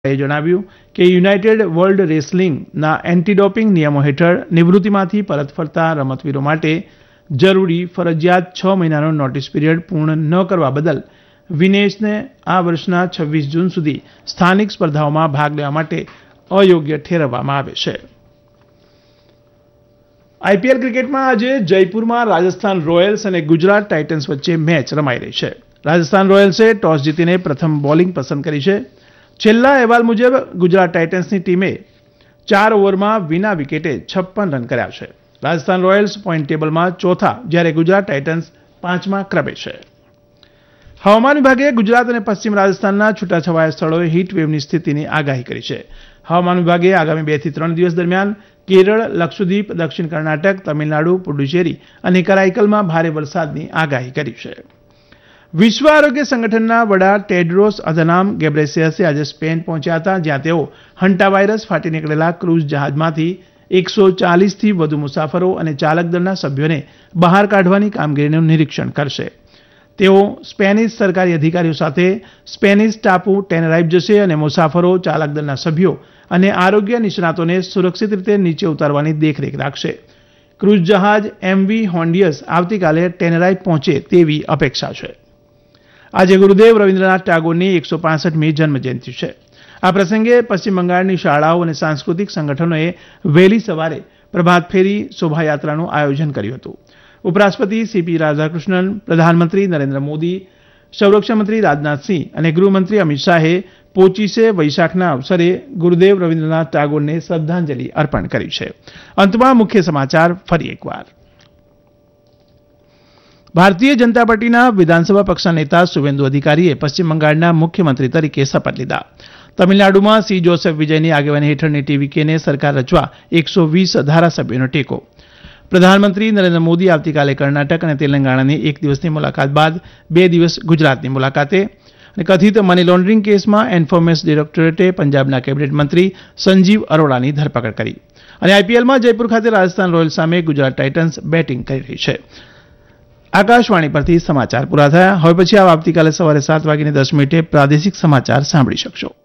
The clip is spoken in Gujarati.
એ જણાવ્યું કે યુનાઇટેડ વર્લ્ડ રેસલિંગના એન્ટી ડોપિંગ નિયમો હેઠળ નિવૃત્તિમાંથી પરત ફરતા રમતવીરો માટે જરૂરી ફરજિયાત 6 મહિનાનો નોટિસ પિરિયડ પૂર્ણ ન કરવા બદલ વિનેશને આ વર્ષના 26 જૂન સુધી સ્થાનિક સ્પર્ધાઓમાં ભાગ લેવા માટે અયોગ્ય ઠેરવવામાં આવે છે. આઈપીએલ ક્રિકેટમાં આજે જયપુરમાં રાજસ્થાન રોયલ્સ અને ગુજરાત ટાઇટન્સ વચ્ચે મેચ રમાઈ રહી છે. રાજસ્થાન રોયલ્સે ટોસ જીતીને પ્રથમ બોલિંગ પસંદ કરી છે. છેલ્લા અહેવાલ મુજબ ગુજરાત ટાઇટન્સની ટીમે 4 ઓવરમાં વિના વિકેટે 56 રન કર્યા છે. રાજસ્થાન રોયલ્સ પોઈન્ટ ટેબલમાં ચોથા, જ્યારે ગુજરાત ટાઇટન્સ 5મા ક્રમે છે. હવામાન વિભાગે ગુજરાત અને પશ્ચિમ રાજસ્થાનના છૂટાછવાયા સ્થળોએ હીટ વેવની સ્થિતિની આગાહી કરી છે. હવામાન વિભાગે આગામી 2 થી 3 દિવસ દરમિયાન કેરળ, લક્ષદ્વીપ, દક્ષિણ કર્ણાટક, તમિલનાડુ, પુડુચેરી અને કરાઈકલમાં ભારે વરસાદની આગાહી કરી છે. વિશ્વ આરોગ્ય સંગઠનના વડા ટેડ્રોસ અધનામ ગેબ્રેસિયસે આજે સ્પેન પહોંચ્યા હતા, જ્યાં તેઓ હંટા વાયરસ ફાટી નીકળેલા ક્રૂઝ જહાજમાંથી 140થી વધુ મુસાફરો અને ચાલક દળના સભ્યોને બહાર કાઢવાની કામગીરીનું નિરીક્ષણ કરશે. તેઓ સ્પેનિશ સરકારી અધિકારીઓ સાથે સ્પેનિશ ટાપુ ટેનેરાઇફ જશે અને મુસાફરો, ચાલક દળના સભ્યો અને આરોગ્ય નિષ્ણાતોને સુરક્ષિત રીતે નીચે ઉતારવાની દેખરેખ રાખશે. ક્રૂઝ જહાજ એમવી હોન્ડિયસ આવતીકાલે ટેનેરાઇફ પહોંચે તેવી અપેક્ષા છે. આજે ગુરુદેવ રવિન્દ્રનાથ ટાગોરની 165મી જન્મજયંતિ છે. આ પ્રસંગે પશ્ચિમ બંગાળની શાળાઓ અને સાંસ્કૃતિક સંગઠનોએ વહેલી સવારે પ્રભાત ફેરી શોભાયાત્રાનું આયોજન કર્યું હતું. ઉપરાષ્ટ્રપતિ સીપી રાધાકૃષ્ણન, પ્રધાનમંત્રી નરેન્દ્ર મોદી, સંરક્ષણ મંત્રી રાજનાથસિંહ અને ગૃહમંત્રી અમિત શાહે પોચીસે વૈશાખના અવસરે ગુરુદેવ રવિન્દ્રનાથ ટાગોરને શ્રદ્ધાંજલિ અર્પણ કરી છે. અંતમાં મુખ્ય સમાચાર ફરી એકવાર. ભારતીય જનતા પાર્ટીના વિધાનસભા પક્ષના નેતા શુવેન્દુ અધિકારીએ પશ્ચિમ બંગાળના મુખ્યમંત્રી તરીકે શપથ લીધા. તમિલનાડુમાં સી જોસેફ વિજયની આગેવાની હેઠળની ટીવીકેને સરકાર રચવા 120 ધારાસભ્યોનો ટેકો. પ્રધાનમંત્રી નરેન્દ્ર મોદી આવતીકાલે કર્ણાટક અને તેલંગાણાની 1 દિવસની મુલાકાત બાદ 2 દિવસ ગુજરાતની મુલાકાતે. અને કથિત મની લોન્ડરિંગ કેસમાં એન્ફોર્મેન્સ ડિરેક્ટોરેટે પંજાબના કેબિનેટ મંત્રી સંજીવ અરોડાની ધરપકડ કરી. અને આઈપીએલમાં જયપુર ખાતે રાજસ્થાન રોયલ્સ સામે ગુજરાત ટાઇટન્સ બેટિંગ કરી રહી છે. આકાશવાણી પરથી સમાચાર પૂરા થયા. હવે પછી આપ આવતીકાલે સવારે 7:10 પ્રાદેશિક સમાચાર સાંભળી શકશો.